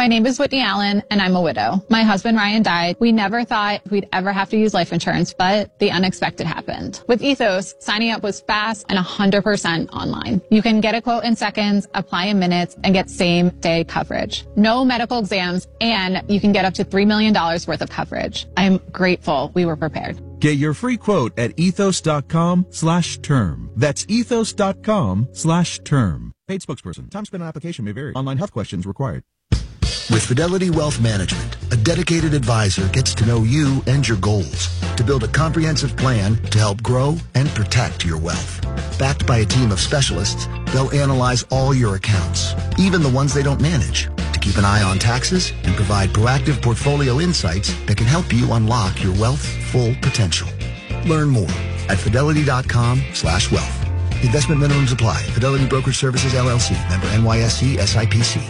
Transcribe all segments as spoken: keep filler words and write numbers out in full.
My name is Whitney Allen, and I'm a widow. My husband, Ryan, died. We never thought we'd ever have to use life insurance, but the unexpected happened. With Ethos, signing up was fast and one hundred percent online. You can get a quote in seconds, apply in minutes, and get same-day coverage. No medical exams, and you can get up to three million dollars worth of coverage. I'm grateful we were prepared. Get your free quote at ethos.com slash term. That's ethos.com slash term. Paid spokesperson. Time spent on application may vary. Online health questions required. With Fidelity Wealth Management, a dedicated advisor gets to know you and your goals to build a comprehensive plan to help grow and protect your wealth. Backed by a team of specialists, they'll analyze all your accounts, even the ones they don't manage, to keep an eye on taxes and provide proactive portfolio insights that can help you unlock your wealth's full potential. Learn more at fidelity.com slash wealth. Investment minimums apply. Fidelity Brokerage Services, L L C. Member N Y S E, S I P C.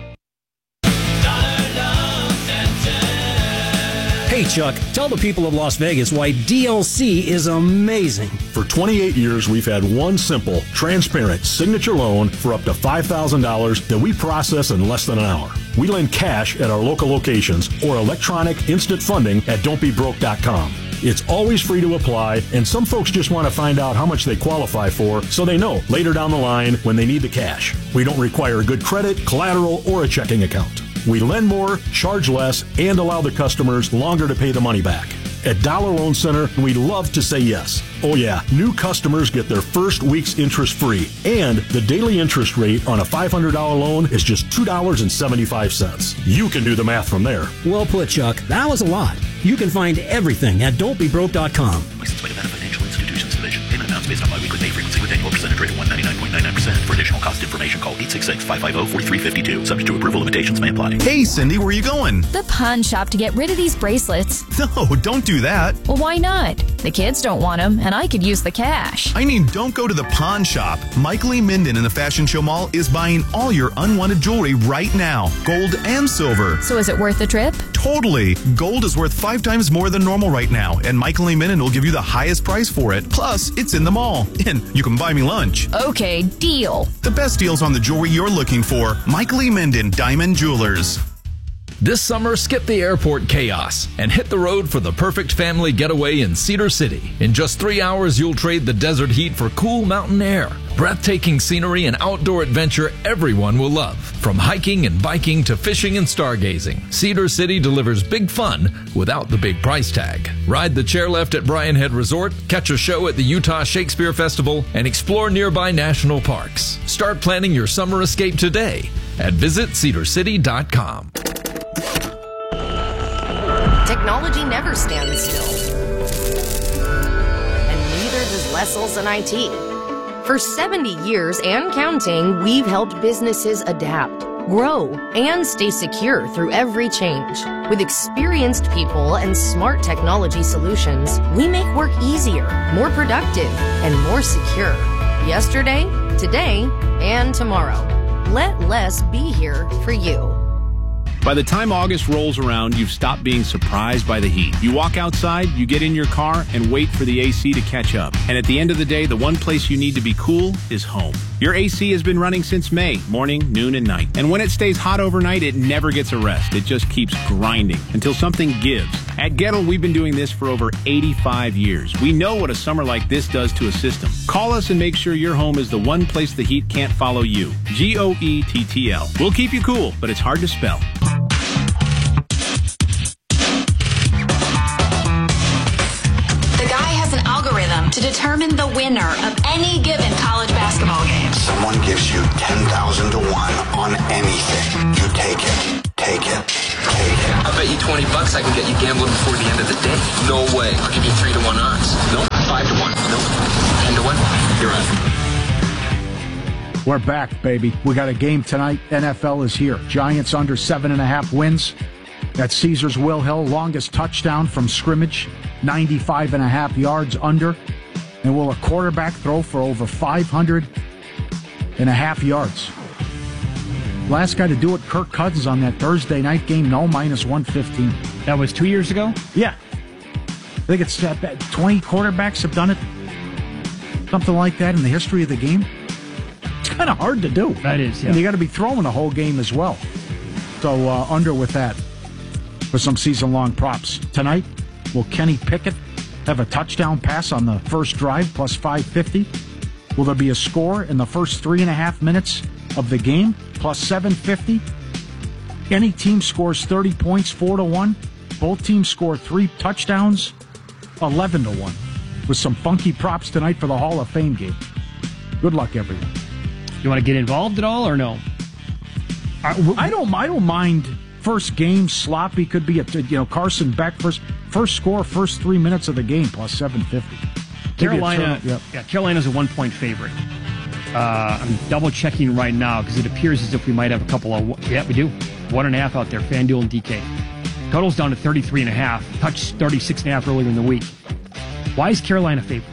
Hey, Chuck, tell the people of Las Vegas why D L C is amazing. For twenty-eight years, we've had one simple, transparent signature loan for up to five thousand dollars that we process in less than an hour. We lend cash at our local locations or electronic instant funding at don't be broke dot com. It's always free to apply, and some folks just want to find out how much they qualify for so they know later down the line when they need the cash. We don't require good credit, collateral, or a checking account. We lend more, charge less, and allow the customers longer to pay the money back. At Dollar Loan Center, we love to say yes. Oh yeah, new customers get their first week's interest free, and the daily interest rate on a five hundred dollars loan is just two dollars and seventy-five cents. You can do the math from there. Well put, Chuck. That was a lot. You can find everything at don't be broke dot com. Licensed by Nevada Financial Institutions Division. Payment amounts based on biweekly pay frequency with annual percentage rate of one ninety-nine point nine nine percent. For additional cost information, call eight six six, five five zero, four three five two. Subject to approval, limitations may apply. Hey, Cindy, where are you going? The pawn shop to get rid of these bracelets. No, don't do that. Well, why not? The kids don't want them, and I could use the cash. I mean, don't go to the pawn shop. Mike Lee Minden in the Fashion Show Mall is buying all your unwanted jewelry right now. Gold and silver. So is it worth the trip? Totally. Gold is worth five times more than normal right now, and Mike Lee Minden will give you the highest price for it. Plus, it's in the mall, and you can buy me lunch. Okay, deal. The best deals on the jewelry you're looking for. Mike Lee Minden, Diamond Jewelers. This summer, skip the airport chaos and hit the road for the perfect family getaway in Cedar City. In just three hours, you'll trade the desert heat for cool mountain air. Breathtaking scenery and outdoor adventure everyone will love. From hiking and biking to fishing and stargazing, Cedar City delivers big fun without the big price tag. Ride the chairlift at Bryan Head Resort, catch a show at the Utah Shakespeare Festival, and explore nearby national parks. Start planning your summer escape today at visit cedar city dot com. Technology never stands still. And neither does Wessels and I T. For seventy years and counting, we've helped businesses adapt, grow, and stay secure through every change. With experienced people and smart technology solutions, we make work easier, more productive, and more secure. Yesterday, today, and tomorrow. Let less be here for you. By the time August rolls around, you've stopped being surprised by the heat. You walk outside, you get in your car, and wait for the A C to catch up. And at the end of the day, the one place you need to be cool is home. Your A C has been running since May, morning, noon, and night. And when it stays hot overnight, it never gets a rest. It just keeps grinding until something gives. At Gettle, we've been doing this for over eighty-five years. We know what a summer like this does to a system. Call us and make sure your home is the one place the heat can't follow you. G O E T T L. We'll keep you cool, but it's hard to spell. To determine the winner of any given college basketball game. Someone gives you ten thousand to one on anything. You take it. Take it. Take it. I bet you twenty bucks I can get you gambling before the end of the day. No way. I'll give you three to one odds. Nope. Five to one. Nope. Ten to one. You're on. We're back, baby. We got a game tonight. N F L is here. Giants under seven and a half wins. At Caesars Will Hill, longest touchdown from scrimmage, ninety-five and a half yards under. And will a quarterback throw for over five hundred and a half yards? Last guy to do it, Kirk Cousins, on that Thursday night game, no, minus one fifteen. That was two years ago? Yeah. I think it's twenty quarterbacks have done it. Something like that in the history of the game. It's kind of hard to do. That is, yeah. And you got to be throwing the whole game as well. So uh, under with that for some season-long props. Tonight, will Kenny Pickett have a touchdown pass on the first drive, plus five fifty? Will there be a score in the first three and a half minutes of the game, plus seven fifty? Any team scores thirty points, four to one. Both teams score three touchdowns, eleven to one. With some funky props tonight for the Hall of Fame game. Good luck, everyone. You want to get involved at all or no? I, I don't. I don't mind. First game sloppy could be a you know Carson Beck first first score first three minutes of the game plus seven fifty. Carolina, yep. yeah, Carolina's a one point favorite. Uh, I'm double checking right now because it appears as if we might have a couple of yeah we do one and a half out there. FanDuel and D K. Total's down to thirty-three and a half. Touched thirty-six and a half earlier in the week. Why is Carolina favorite?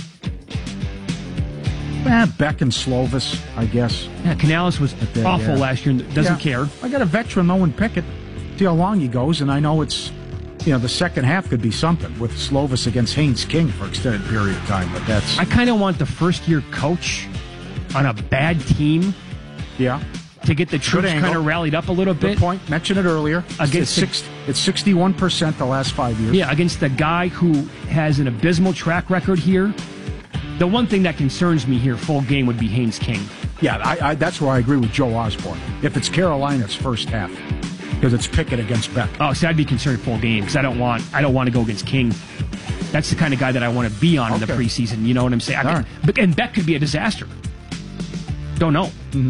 Eh, Beck and Slovis, I guess. Yeah, Canales was the, awful yeah. last year and doesn't yeah. care. I got a veteran, Owen Pickett. See how long he goes, and I know it's, you know, the second half could be something with Slovis against Haynes King for extended period of time, but that's... I kind of want the first-year coach on a bad team. Yeah. To get the troops kind of rallied up a little bit. Good point. Mentioned it earlier. Against it's, six, it's sixty-one percent the last five years. Yeah, against the guy who has an abysmal track record here. The one thing that concerns me here, full game, would be Haynes King. Yeah, I, I, that's where I agree with Joe Osborne. If it's Carolina, it's first half because it's Pickett against Beck. Oh, see, I'd be concerned full game because I don't want I don't want to go against King. That's the kind of guy that I want to be on okay. in the preseason. You know what I'm saying? I can, right. but, and Beck could be a disaster. Don't know. Mm-hmm.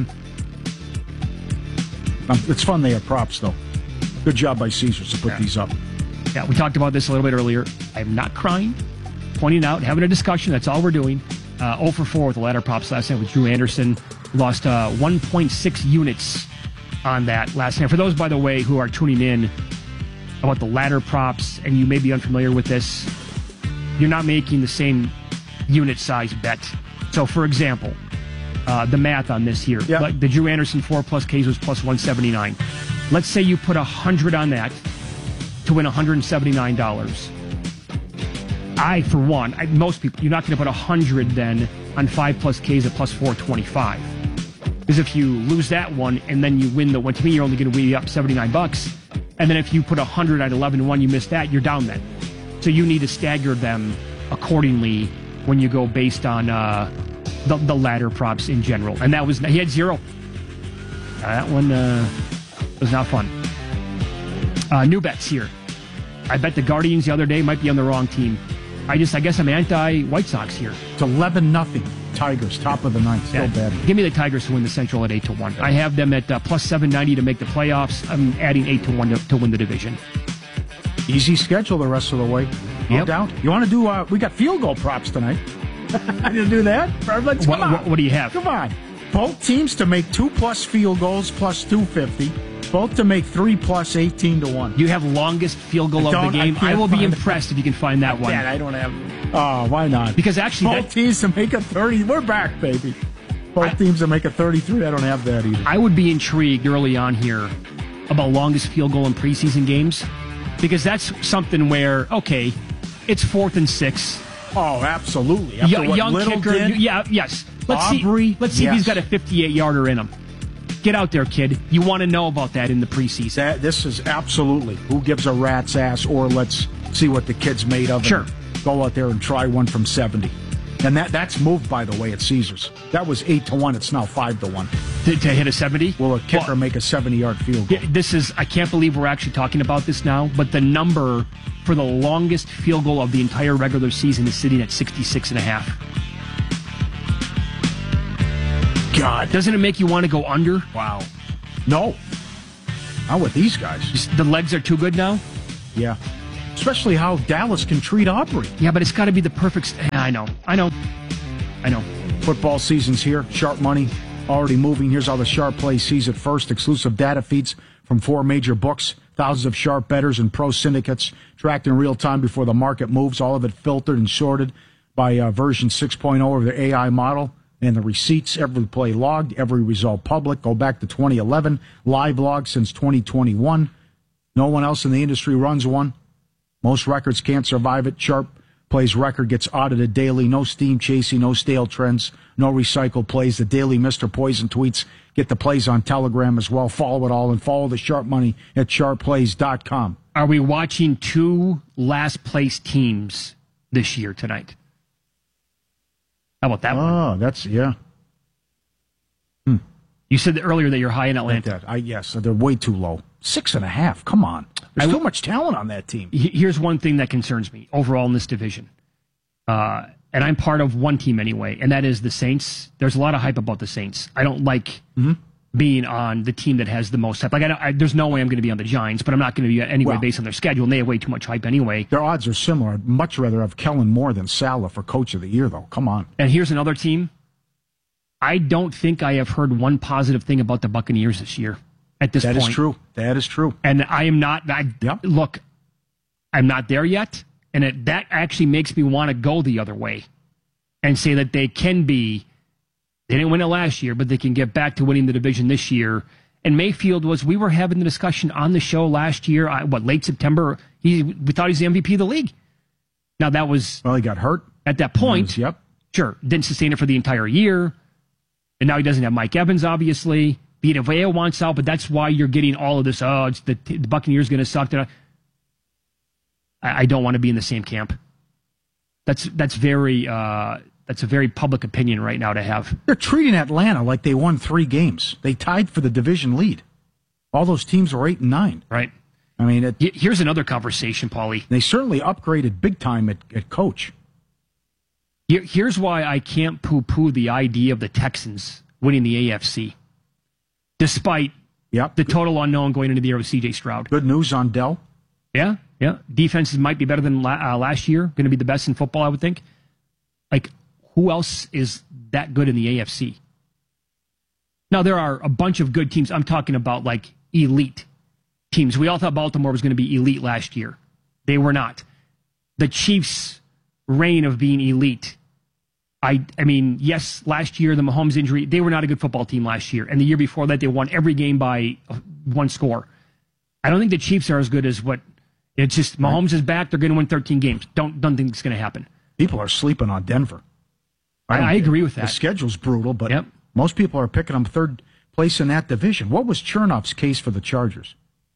Um, it's fun they have props, though. Good job by Caesars to put yeah. these up. Yeah, we talked about this a little bit earlier. I'm not crying, pointing out, having a discussion. That's all we're doing. Uh, oh for four with the ladder props last night with Drew Anderson. Lost uh, one point six units on that last night. For those, by the way, who are tuning in about the ladder props, and you may be unfamiliar with this, you're not making the same unit size bet. So, for example, uh, the math on this here, yep. like the Drew Anderson four plus Ks was plus one seventy-nine. Let's say you put one hundred on that to win one hundred seventy-nine dollars. I, for one, I, most people, you're not going to put one hundred then on five plus Ks at plus four twenty-five. Because if you lose that one and then you win the one, to me, you're only going to be up seventy-nine bucks. And then if you put one hundred at eleven to one, you miss that, you're down then. So you need to stagger them accordingly when you go based on uh, the, the ladder props in general. And that was, he had zero. Uh, that one uh, was not fun. Uh, new bets here. I bet the Guardians the other day might be on the wrong team. I just, I guess I'm anti-White Sox here. It's eleven nothing. Tigers, top of the ninth. Still yeah. bad. Give me the Tigers to win the Central at eight to one. I have them at uh, plus seven ninety to make the playoffs. I'm adding eight to one to, to win the division. Easy schedule the rest of the way. No yep. doubt. You want to do, uh, we got field goal props tonight. You do that? Let's, what, come on. What, what do you have? Come on. Both teams to make two plus field goals plus two fifty. Both to make three plus eighteen to one. You have longest field goal of the game. I, I will be impressed if you can find that one. Yeah, I don't have. Oh, why not? Because actually, both that, teams to make a thirty. We're back, baby. Both I, teams to make a thirty-three. I don't have that either. I would be intrigued early on here about longest field goal in preseason games because that's something where okay, it's fourth and six. Oh, absolutely. After y- what young Little kicker. did, yeah, yes. Let's Aubrey, see. Let's see yes. if he's got a fifty-eight yarder in him. Get out there, kid. You want to know about that in the preseason. That, this is absolutely who gives a rat's ass, or let's see what the kid's made of. Sure. Go out there and try one from seventy. And that that's moved, by the way, at Caesars. That was eight to one. It's now five to one. To, to hit a seventy? Will a kicker well, make a seventy-yard field goal? Yeah, this is, I can't believe we're actually talking about this now, but the number for the longest field goal of the entire regular season is sitting at sixty-six and a half. God. Doesn't it make you want to go under? Wow. No. Not with these guys. Just, the legs are too good now? Yeah. Especially how Dallas can treat Aubrey. Yeah, but it's got to be the perfect... St- I know. I know. I know. Football season's here. Sharp money already moving. Here's how the Sharp Play sees it first. Exclusive data feeds from four major books. Thousands of sharp bettors and pro syndicates tracked in real time before the market moves. All of it filtered and sorted by uh, version six point oh of their A I model. And the receipts, every play logged, every result public. Go back to twenty eleven, live log since twenty twenty-one. No one else in the industry runs one. Most records can't survive it. Sharp Plays record gets audited daily. No steam chasing, no stale trends, no recycled plays. The daily Mister Poison tweets get the plays on Telegram as well. Follow it all and follow the Sharp Money at sharp plays dot com. Are we watching two last place teams this year tonight? How about that oh, one? Oh, that's, yeah. Hmm. You said earlier that you're high in Atlanta. Like that. I, yes, they're way too low. Six and a half. Come on. There's I, too much talent on that team. Here's one thing that concerns me overall in this division. Uh, and I'm part of one team anyway, and that is the Saints. There's a lot of hype about the Saints. I don't like mm-hmm. being on the team that has the most hype. Like, I, don't, I there's no way I'm going to be on the Giants, but I'm not going to be anyway well, based on their schedule, and they have way too much hype anyway. Their odds are similar. I'd much rather have Kellen Moore than Saleh for Coach of the Year, though. Come on. And here's another team. I don't think I have heard one positive thing about the Buccaneers this year at this that point. That is true. That is true. And I am not, I, yep. look, I'm not there yet, and it, that actually makes me want to go the other way and say that they can be, they didn't win it last year, but they can get back to winning the division this year. And Mayfield was, we were having the discussion on the show last year, what, late September, he we thought he's the M V P of the league. Now that was... Well, he got hurt. At that point, was, yep. Sure, didn't sustain it for the entire year. And now he doesn't have Mike Evans, obviously. Vita Vea wants out, but that's why you're getting all of this, oh, it's the, the Buccaneers going to suck. I, I don't want to be in the same camp. That's that's very uh, that's a very public opinion right now to have. They're treating Atlanta like they won three games. They tied for the division lead. All those teams were eight and nine. Right. I mean, it, here's another conversation, Paulie. They certainly upgraded big time at, at coach. Here's why I can't poo-poo the idea of the Texans winning the A F C, despite yep. the total unknown going into the year with C J Stroud. Good news on Dell. Yeah, yeah. Defenses might be better than la- uh, last year. Going to be the best in football, I would think. Like, who else is that good in the A F C? Now, there are a bunch of good teams. I'm talking about, like, elite teams. We all thought Baltimore was going to be elite last year. They were not. The Chiefs' reign of being elite. I I mean, yes, last year, the Mahomes injury, they were not a good football team last year. And the year before that, they won every game by one score. I don't think the Chiefs are as good as what, it's just Mahomes is back, they're going to win thirteen games. Don't, don't think it's going to happen. People are sleeping on Denver. I, I agree with that. The schedule's brutal, but yep. most people are picking them third place in that division. What was Chernoff's case for the Chargers?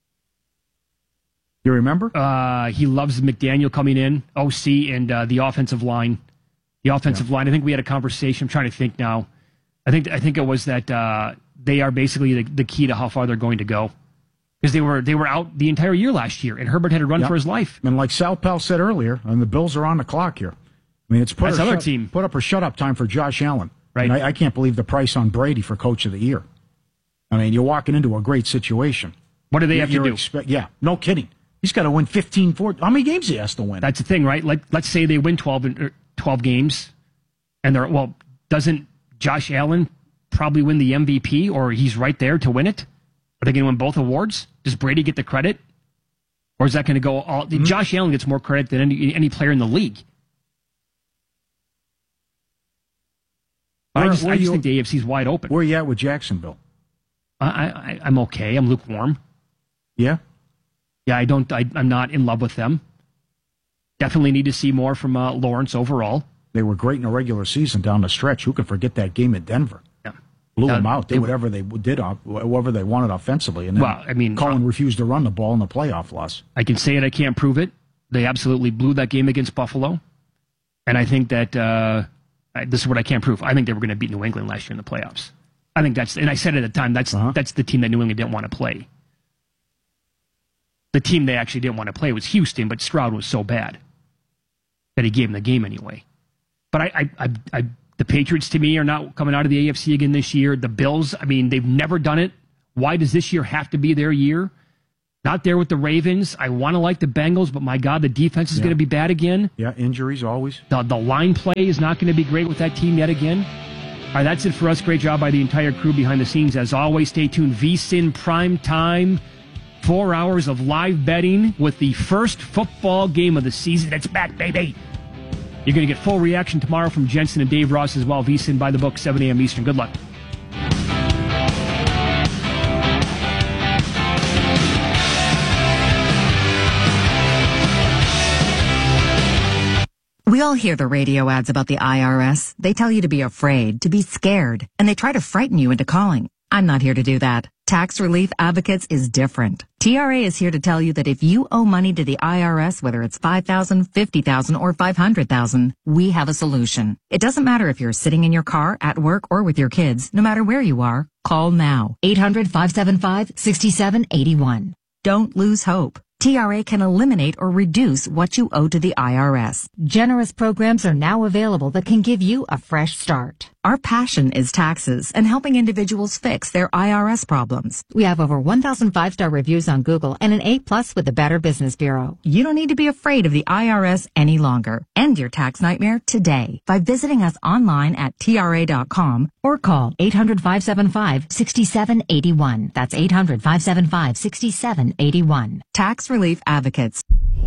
You remember? Uh, he loves McDaniel coming in, O C, and uh, the offensive line. The offensive yeah. line. I think we had a conversation. I'm trying to think now. I think I think it was that uh, they are basically the, the key to how far they're going to go, because they were they were out the entire year last year, and Herbert had to run yep. for his life. And like Sal Pal said earlier, and the Bills are on the clock here. I mean, it's put That's other shut, team. Put up or shut up time for Josh Allen. Right. And I, I can't believe the price on Brady for Coach of the Year. I mean, you're walking into a great situation. What do they have you're to do? Expe- yeah, no kidding. He's got to win fifteen, fourteen. How many games he has to win? That's the thing, right? Like, let's say they win twelve, twelve games, and they're, well, doesn't Josh Allen probably win the M V P, or he's right there to win it? Are they going to win both awards? Does Brady get the credit? Or is that going to go all... Mm-hmm. Josh Allen gets more credit than any, any player in the league. Where, I just, I just you, think the A F C's wide open. Where are you at with Jacksonville? I, I, I'm okay. I'm lukewarm. Yeah? Yeah, I don't, I, I'm not in love with them. Definitely need to see more from uh, Lawrence overall. They were great in the regular season down the stretch. Who can forget that game at Denver? Yeah. Blew now, them out. Did they, whatever they did, whatever they wanted offensively. And then well, I mean, Colin uh, refused to run the ball in the playoff loss. I can say it. I can't prove it. They absolutely blew that game against Buffalo. And I think that, uh, I, this is what I can't prove. I think they were going to beat New England last year in the playoffs. I think that's, and I said at the time, that's uh-huh. that's the team that New England didn't want to play. The team they actually didn't want to play was Houston, but Stroud was so bad that he gave them the game anyway. But I, I, I, I, the Patriots, to me, are not coming out of the A F C again this year. The Bills, I mean, they've never done it. Why does this year have to be their year? Not there with the Ravens. I want to like the Bengals, but my God, the defense is yeah. going to be bad again. Yeah, injuries always. The, the line play is not going to be great with that team yet again. All right, that's it for us. Great job by the entire crew behind the scenes. As always, stay tuned. V S I N Prime Time. Four hours of live betting with the first football game of the season. It's back, baby. You're going to get full reaction tomorrow from Jensen and Dave Ross as well. V S I N by the book, seven a.m. Eastern. Good luck. We all hear the radio ads about the I R S. They tell you to be afraid, to be scared, and they try to frighten you into calling. I'm not here to do that. Tax Relief Advocates is different. T R A is here to tell you that if you owe money to the I R S, whether it's five thousand dollars, fifty thousand dollars, or five hundred thousand dollars, we have a solution. It doesn't matter if you're sitting in your car, at work, or with your kids. No matter where you are, call now. eight hundred, five seven five, six seven eight one. Don't lose hope. T R A can eliminate or reduce what you owe to the I R S. Generous programs are now available that can give you a fresh start. Our passion is taxes and helping individuals fix their I R S problems. We have over one thousand five-star reviews on Google and an A plus with the Better Business Bureau. You don't need to be afraid of the I R S any longer. End your tax nightmare today by visiting us online at T R A dot com or call eight hundred, five seven five, six seven eight one. That's eight hundred, five seven five, six seven eight one. Tax Relief Advocates.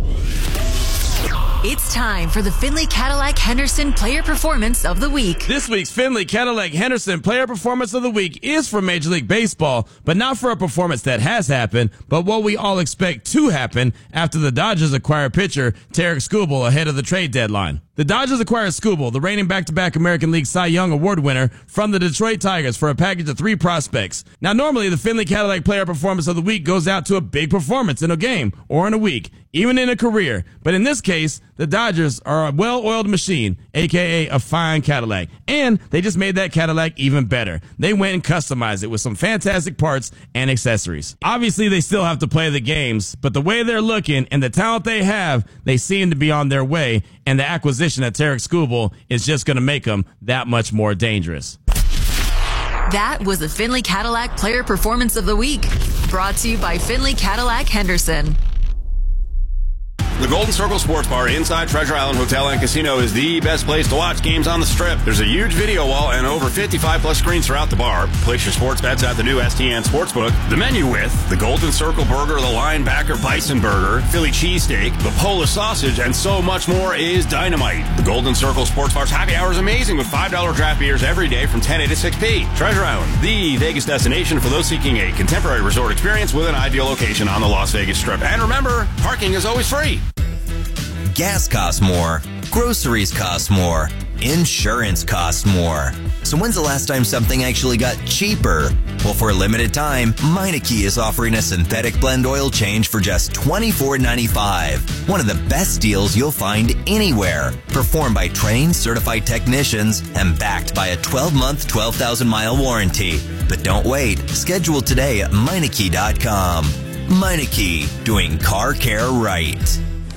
It's time for the Findlay Cadillac Henderson Player Performance of the Week. This week's Findlay Cadillac Henderson Player Performance of the Week is for Major League Baseball, but not for a performance that has happened, but what we all expect to happen after the Dodgers acquire pitcher Tarik Skubal ahead of the trade deadline. The Dodgers acquired Skubal, the reigning back-to-back American League Cy Young Award winner, from the Detroit Tigers for a package of three prospects. Now, normally, the Findlay Cadillac Player Performance of the Week goes out to a big performance in a game or in a week, even in a career. But in this case, the Dodgers are a well-oiled machine, aka a fine Cadillac. And they just made that Cadillac even better. They went and customized it with some fantastic parts and accessories. Obviously, they still have to play the games, but the way they're looking and the talent they have, they seem to be on their way, and the acquisition of Tarik Skubal is just going to make them that much more dangerous. That was the Findlay Cadillac Player Performance of the Week, brought to you by Findlay Cadillac Henderson. The Golden Circle Sports Bar inside Treasure Island Hotel and Casino is the best place to watch games on the Strip. There's a huge video wall and over fifty-five plus screens throughout the bar. Place your sports bets at the new S T N Sportsbook. The menu with the Golden Circle Burger, the Linebacker Bison Burger, Philly Cheesesteak, the Polish Sausage, and so much more is dynamite. The Golden Circle Sports Bar's happy hour is amazing with five dollar draft beers every day from ten a to six p. Treasure Island, the Vegas destination for those seeking a contemporary resort experience with an ideal location on the Las Vegas Strip. And remember, parking is always free. Gas costs more. Groceries cost more. Insurance costs more. So when's the last time something actually got cheaper? Well, for a limited time, Meineke is offering a synthetic blend oil change for just twenty-four ninety-five. One of the best deals you'll find anywhere. Performed by trained, certified technicians and backed by a twelve-month, twelve thousand mile warranty. But don't wait. Schedule today at Meineke dot com. Meineke, doing car care right.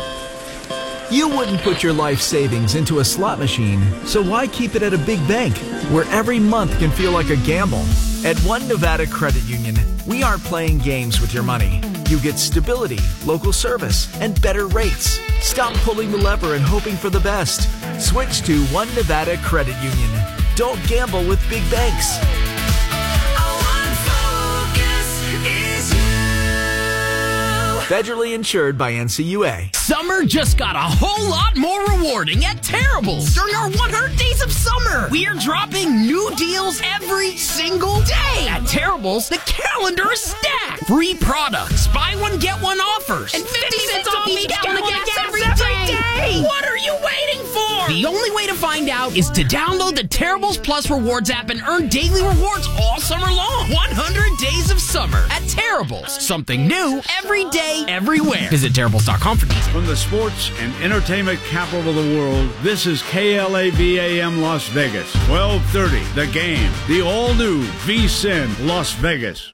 You wouldn't put your life savings into a slot machine, so why keep it at a big bank, where every month can feel like a gamble? At One Nevada Credit Union, we aren't playing games with your money. You get stability, local service, and better rates. Stop pulling the lever and hoping for the best. Switch to One Nevada Credit Union. Don't gamble with big banks. Federally insured by N C U A. Summer just got a whole lot more rewarding at Terrible's during our one hundred days of summer. We are dropping new deals every single day. At Terrible's, the calendar is stacked. Free products, buy one, get one offers, and fifty cents off each gallon of gas every day. What are you waiting for? The only way to find out is to download the Terrible's Plus Rewards app and earn daily rewards all summer long. one hundred days of summer at Terrible's. Something new every day, everywhere. Visit Terrible's dot com for details. From the sports and entertainment capital of the world, this is K L A V A M Las Vegas. twelve thirty, The Game. The all-new V S I N Las Vegas.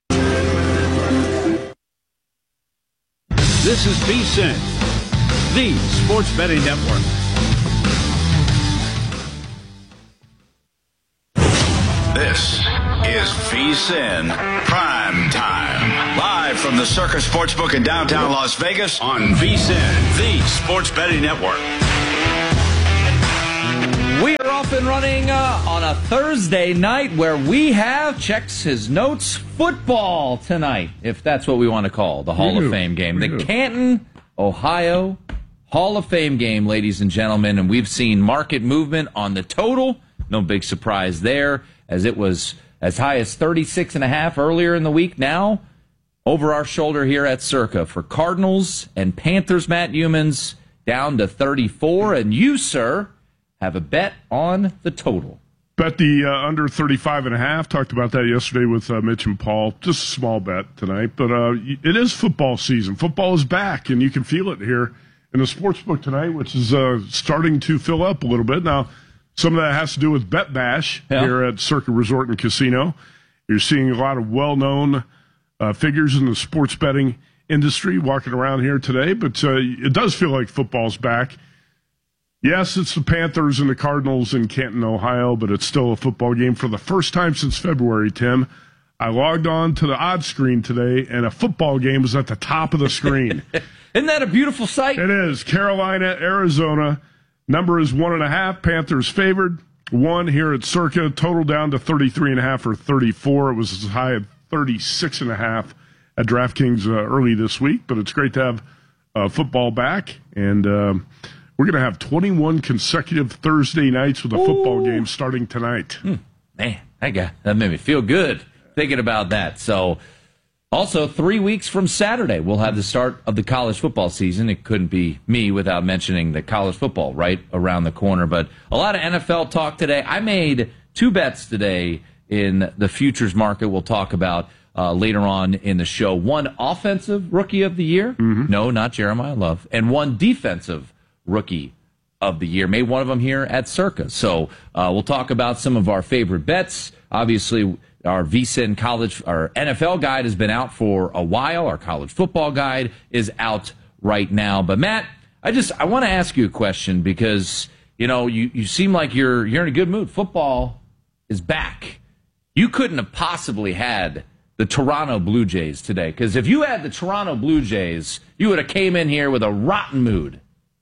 This is V S I N, the sports betting network. This is V S I N Prime Time. Live from the Circus Sportsbook in downtown Las Vegas on V S I N, the sports betting network. We are off and running uh, on a Thursday night where we have, checks his notes, football tonight, if that's what we want to call the Hall of Fame game. The Canton, Ohio Hall of Fame game, ladies and gentlemen. And we've seen market movement on the total. No big surprise there, as it was as high as thirty-six and a half earlier in the week. Now, over our shoulder here at Circa for Cardinals and Panthers, Matt Humans, down to thirty-four. And you, sir, have a bet on the total. Bet the uh, under thirty-five and a half. Talked about that yesterday with uh, Mitch and Paul. Just a small bet tonight. But uh, it is football season. Football is back, and you can feel it here in the sportsbook tonight, which is uh, starting to fill up a little bit. Now, some of that has to do with Bet Bash yeah. here at Circa Resort and Casino. You're seeing a lot of well-known uh, figures in the sports betting industry walking around here today, but uh, it does feel like football's back. Yes, it's the Panthers and the Cardinals in Canton, Ohio, but it's still a football game for the first time since February, Tim. I logged on to the odds screen today, and a football game was at the top of the screen. Isn't that a beautiful sight? It is. Carolina, Arizona. Number is one and a half. Panthers favored. One here at Circa. Total down to thirty-three and a half or thirty-four. It was as high as thirty-six and a half at DraftKings uh, early this week. But it's great to have uh, football back. And um, we're going to have twenty-one consecutive Thursday nights with a Ooh. football game starting tonight. Hmm. Man, that, guy, that made me feel good thinking about that. So, also, three weeks from Saturday, we'll have the start of the college football season. It couldn't be me without mentioning the college football right around the corner. But a lot of N F L talk today. I made two bets today in the futures market we'll talk about uh, later on in the show. One offensive rookie of the year. Mm-hmm. No, not Jeremiah Love. And one defensive rookie of the year. Made one of them here at Circa. So uh, we'll talk about some of our favorite bets. Obviously, our V S I N college, our N F L guide has been out for a while. Our college football guide is out right now. But Matt, I just I want to ask you a question because you know you, you seem like you're you're in a good mood. Football is back. You couldn't have possibly had the Toronto Blue Jays today because if you had the Toronto Blue Jays, you would have came in here with a rotten mood.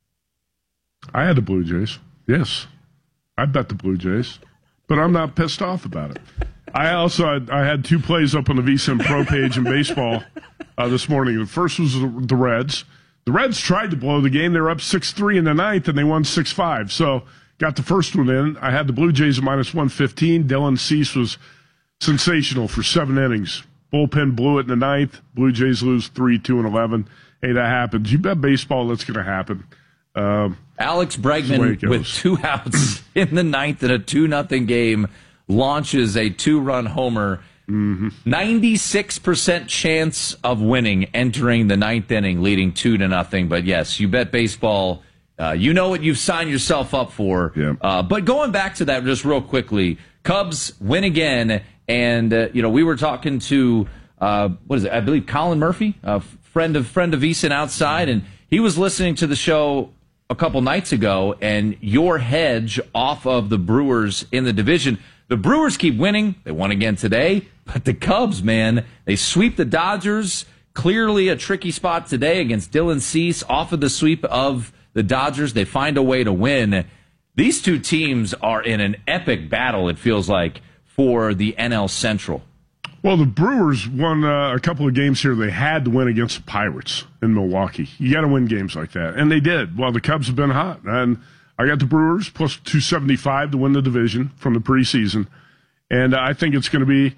I had the Blue Jays. Yes, I bet the Blue Jays, but I'm not pissed off about it. I also had, I had two plays up on the V S I N Pro page in baseball uh, this morning. The first was the, the Reds. The Reds tried to blow the game. They were up six three in the ninth, and they won six five. So got the first one in. I had the Blue Jays at minus one fifteen. Dylan Cease was sensational for seven innings. Bullpen blew it in the ninth. Blue Jays lose three two and eleven. Hey, that happens. You bet baseball, that's going to happen. Um, Alex Bregman with two outs in the ninth in a two nothing game launches a two-run homer. Mm-hmm. ninety-six percent chance of winning entering the ninth inning, leading two to nothing. But yes, you bet baseball. Uh, you know what you've signed yourself up for. Yeah. Uh, but going back to that just real quickly, Cubs win again. And, uh, you know, we were talking to, uh, what is it, I believe Colin Murphy, a friend of, friend of V S I N outside, and he was listening to the show a couple nights ago, and your hedge off of the Brewers in the division. The Brewers keep winning. They won again today. But the Cubs, man, they sweep the Dodgers. Clearly a tricky spot today against Dylan Cease. Off of the sweep of the Dodgers, they find a way to win. These two teams are in an epic battle, it feels like, for the N L Central. Well, the Brewers won uh, a couple of games here they had to win against the Pirates in Milwaukee. You got to win games like that. And they did. Well, the Cubs have been hot. And I got the Brewers plus two seventy-five to win the division from the preseason. And I think it's going to be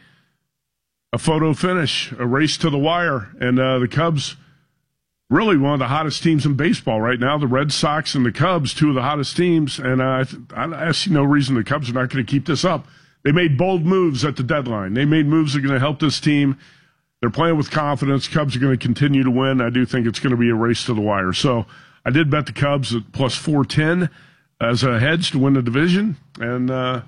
a photo finish, a race to the wire. And uh, the Cubs, really one of the hottest teams in baseball right now. The Red Sox and the Cubs, two of the hottest teams. And uh, I, I see no reason the Cubs are not going to keep this up. They made bold moves at the deadline. They made moves that are going to help this team. They're playing with confidence. Cubs are going to continue to win. I do think it's going to be a race to the wire. So I did bet the Cubs at plus four ten as a hedge to win the division. And uh,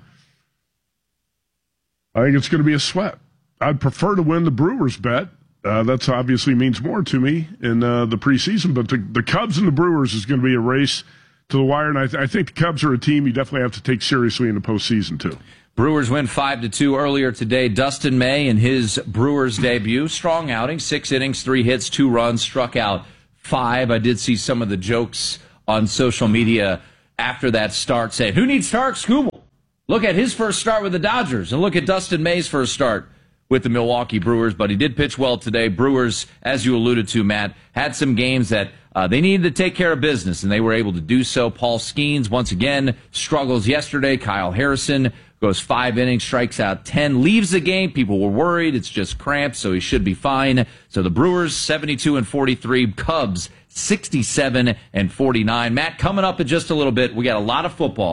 I think it's going to be a sweat. I'd prefer to win the Brewers bet. Uh, that's obviously means more to me in uh, the preseason. But the, the Cubs and the Brewers is going to be a race to the wire. And I, th- I think the Cubs are a team you definitely have to take seriously in the postseason, too. Brewers win five to two earlier today. Dustin May in his Brewers debut. Strong outing, six innings, three hits, two runs, struck out five. I did see some of the jokes on social media after that start saying, who needs Tarik Skubal? Look at his first start with the Dodgers, and look at Dustin May's first start with the Milwaukee Brewers. But he did pitch well today. Brewers, as you alluded to, Matt, had some games that uh, they needed to take care of business, and they were able to do so. Paul Skeens, once again, struggles yesterday. Kyle Harrison goes five innings, strikes out ten, leaves the game. People were worried. It's just cramps, so he should be fine. So the Brewers, seventy-two and forty-three. Cubs, sixty-seven and forty-nine. Matt, coming up in just a little bit, we got a lot of football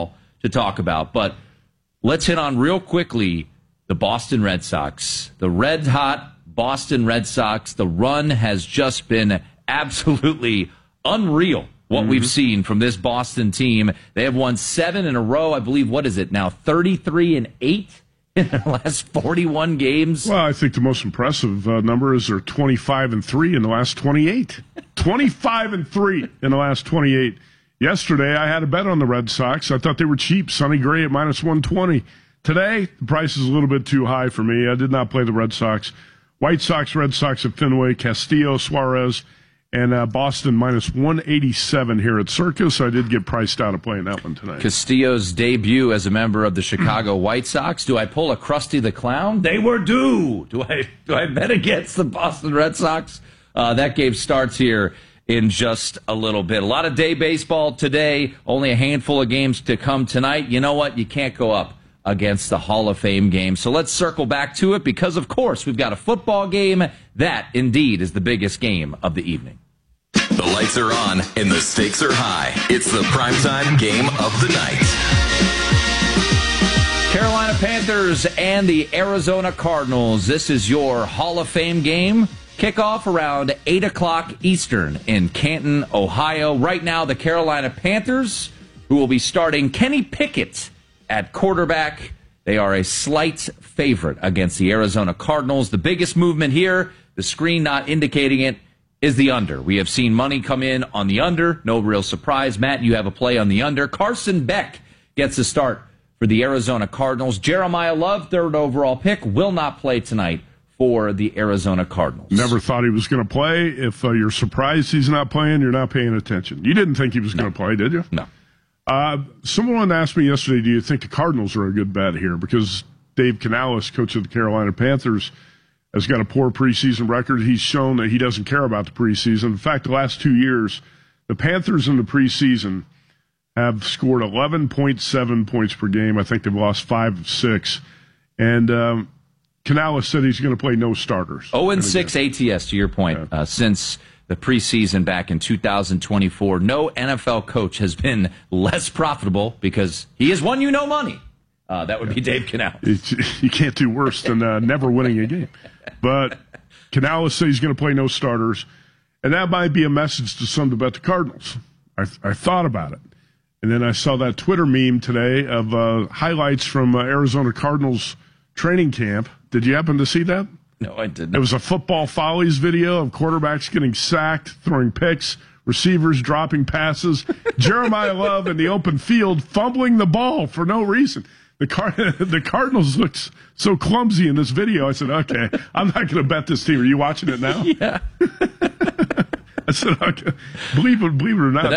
to talk about. But let's hit on real quickly the Boston Red Sox. The red hot Boston Red Sox. The run has just been absolutely unreal. What mm-hmm. we've seen from this Boston team. They have won seven in a row. I believe, what is it now, thirty-three and eight in their last forty-one games? Well, I think the most impressive uh, number is they're twenty-five and three in the last twenty-eight. twenty-five and three in the last twenty-eight. Yesterday, I had a bet on the Red Sox. I thought they were cheap. Sonny Gray at minus one twenty. Today, the price is a little bit too high for me. I did not play the Red Sox. White Sox, Red Sox at Fenway, Castillo, Suarez, and uh, Boston minus one eighty-seven here at Circus. I did get priced out of playing that one tonight. Castillo's debut as a member of the Chicago White Sox. Do I pull a Krusty the Clown? They were due. Do I do I bet against the Boston Red Sox? Uh, that game starts here in just a little bit. A lot of day baseball today. Only a handful of games to come tonight. You know what? You can't go up against the Hall of Fame game. So let's circle back to it because, of course, we've got a football game. That, indeed, is the biggest game of the evening. The lights are on and the stakes are high. It's the primetime game of the night. Carolina Panthers and the Arizona Cardinals. This is your Hall of Fame game. Kickoff around eight o'clock Eastern in Canton, Ohio. Right now, the Carolina Panthers, who will be starting Kenny Pickett at quarterback. They are a slight favorite against the Arizona Cardinals. The biggest movement here, the screen not indicating it, is the under. We have seen money come in on the under. No real surprise. Matt, you have a play on the under. Carson Beck gets the start for the Arizona Cardinals. Jeremiah Love, third overall pick, will not play tonight for the Arizona Cardinals. Never thought he was going to play. If uh, you're surprised he's not playing, you're not paying attention. You didn't think he was no. going to play, did you? No. Uh, someone asked me yesterday, do you think the Cardinals are a good bet here? Because Dave Canales, coach of the Carolina Panthers, has got a poor preseason record. He's shown that he doesn't care about the preseason. In fact, the last two years, the Panthers in the preseason have scored eleven point seven points per game. I think they've lost five of six. And um, Canales said he's going to play no starters. oh and six A T S, to your point, yeah. uh, since the preseason back in two thousand twenty-four. No N F L coach has been less profitable because he has won you no money. Uh, that would be Dave Canales. It's, you can't do worse than uh, never winning a game. But Canales says he's going to play no starters, and that might be a message to some to bet the Cardinals. I, I thought about it. And then I saw that Twitter meme today of uh, highlights from uh, Arizona Cardinals training camp. Did you happen to see that? No, I didn't. It was a football follies video of quarterbacks getting sacked, throwing picks, receivers dropping passes, Jeremiah Love in the open field fumbling the ball for no reason. The Car- the Cardinals looked so clumsy in this video. I said, okay, I'm not going to bet this team. Are you watching it now? Yeah. I said, okay. believe it, believe it or not.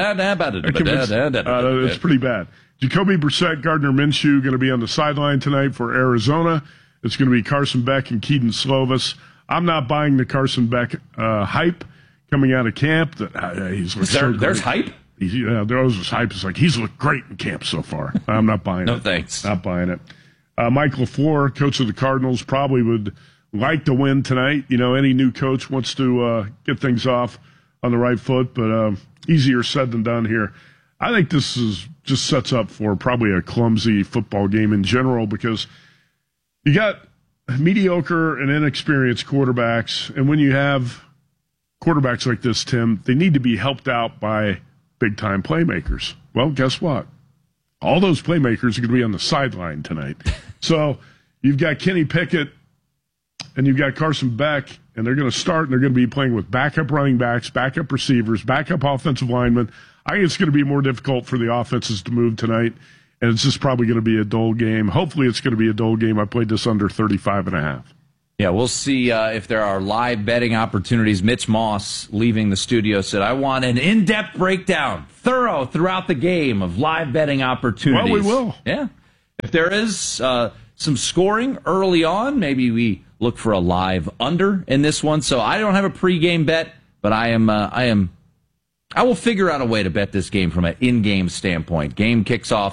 Uh, it's pretty bad. Jacoby Brissett, Gardner Minshew going to be on the sideline tonight for Arizona. It's going to be Carson Beck and Keaton Slovis. I'm not buying the Carson Beck uh, hype coming out of camp. That uh, he's there, so There's hype? He's, yeah, there was hype. It's like, he's looked great in camp so far. I'm not buying no, it. No thanks. Not buying it. Uh, Mike LaFleur, coach of the Cardinals, probably would like to win tonight. You know, any new coach wants to uh, get things off on the right foot, but uh, easier said than done here. I think this is just sets up for probably a clumsy football game in general because you got mediocre and inexperienced quarterbacks, and when you have quarterbacks like this, Tim, they need to be helped out by big-time playmakers. Well, guess what? All those playmakers are going to be on the sideline tonight. So you've got Kenny Pickett and you've got Carson Beck, and they're going to start, and they're going to be playing with backup running backs, backup receivers, backup offensive linemen. I think it's going to be more difficult for the offenses to move tonight, and it's just probably going to be a dull game. Hopefully it's going to be a dull game. I played this under thirty-five and a half. Yeah, we'll see uh, if there are live betting opportunities. Mitch Moss, leaving the studio, said, I want an in-depth breakdown, thorough throughout the game of live betting opportunities. Well, we will. Yeah. If there is uh, some scoring early on, maybe we look for a live under in this one. So I don't have a pregame bet, but I am, uh, I am, I will figure out a way to bet this game from an in-game standpoint. Game kicks off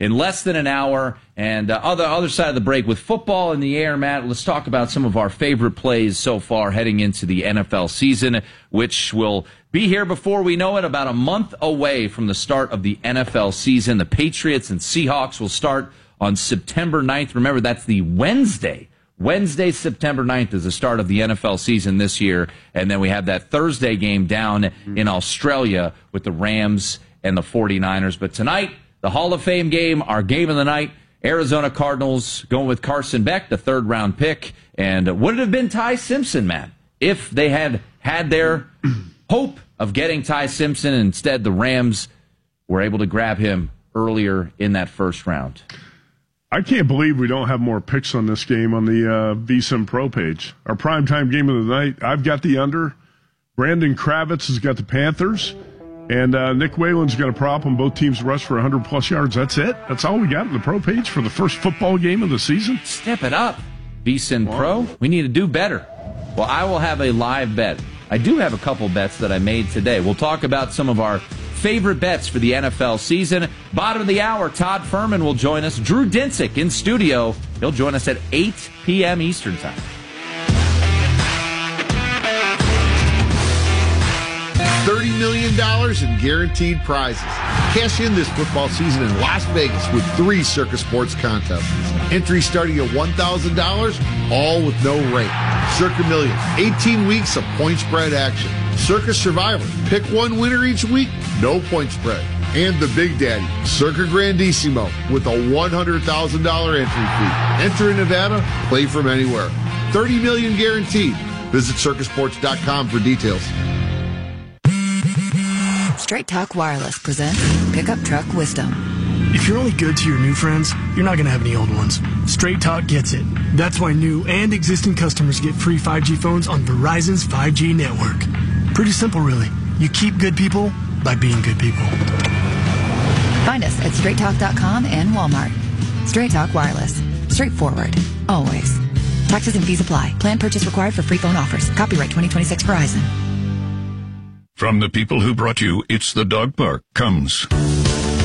in less than an hour. And uh, other other side of the break with football in the air, Matt, let's talk about some of our favorite plays so far heading into the N F L season, which will be here before we know it, about a month away from the start of the N F L season. The Patriots and Seahawks will start on September ninth. Remember, that's the Wednesday. Wednesday, September ninth is the start of the N F L season this year. And then we have that Thursday game down in Australia with the Rams and the 49ers. But tonight, the Hall of Fame game, our game of the night, Arizona Cardinals going with Carson Beck, the third-round pick. And would it have been Ty Simpson, Matt, if they had had their hope of getting Ty Simpson, and instead the Rams were able to grab him earlier in that first round? I can't believe we don't have more picks on this game on the uh, V S I N Pro page. Our primetime game of the night, I've got the under. Brandon Kravitz has got the Panthers. And uh, Nick Whalen's got a prop on both teams rush for one hundred plus yards. That's it. That's all we got on the Pro page for the first football game of the season. Step it up, V S I N Pro. We need to do better. Well, I will have a live bet. I do have a couple bets that I made today. We'll talk about some of our favorite bets for the N F L season. Bottom of the hour, Todd Furman will join us. Drew Dinsick in studio. He'll join us at eight p.m. Eastern Time. thirty million dollars in guaranteed prizes. Cash in this football season in Las Vegas with three Circus Sports contests. Entry starting at one thousand dollars, all with no rate. Circa Million, eighteen weeks of point spread action. Circus Survivor, pick one winner each week, no point spread. And the Big Daddy, Circa Grandissimo, with a one hundred thousand dollars entry fee. Enter in Nevada, play from anywhere. thirty million dollars guaranteed. Visit circus sports dot com for details. Straight Talk Wireless presents Pickup Truck Wisdom. If you're only good to your new friends, you're not going to have any old ones. Straight Talk gets it. That's why new and existing customers get free five G phones on Verizon's five G network. Pretty simple, really. You keep good people by being good people. Find us at straight talk dot com and Walmart. Straight Talk Wireless. Straightforward. Always. Taxes and fees apply. Plan purchase required for free phone offers. Copyright twenty twenty-six Verizon. From the people who brought you It's the Dog Park comes